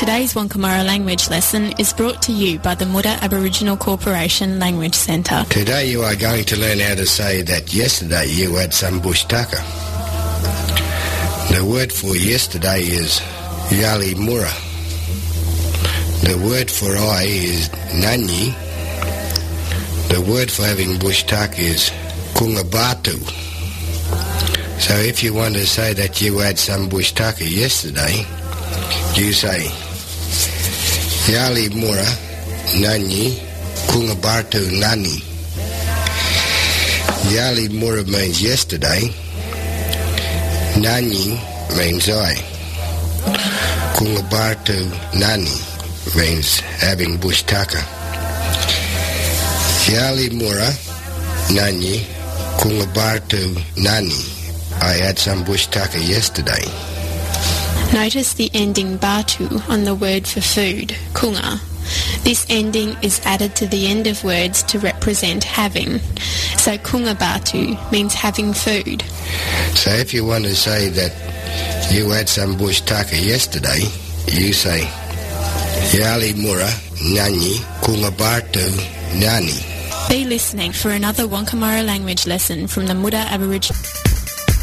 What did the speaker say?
Today's Wonkamara language lesson is brought to you by the Muda Aboriginal Corporation Language Centre. Today you are going to learn how to say that yesterday you had some bush tucker. The word for yesterday is Yali Mura. The word for I is Nanyi. The word for having bush tucker is Kungabatu. So if you want to say that you had some bush tucker yesterday, you say Yali Mura Nanyi Kungabatu Nani. Yali Mura means yesterday. Nani means I. Kungabatu Nani means having bush tucker. Yali Mura Nani Kungabatu Nani. I had some bush tucker yesterday. Notice the ending batu on the word for food, kunga. This ending is added to the end of words to represent having. So kunga batu means having food. So if you want to say that you had some bush tucker yesterday, you say Yali Mura Nani Kunga Batu Nani. Be listening for another Wonkamara language lesson from the Muda Aboriginal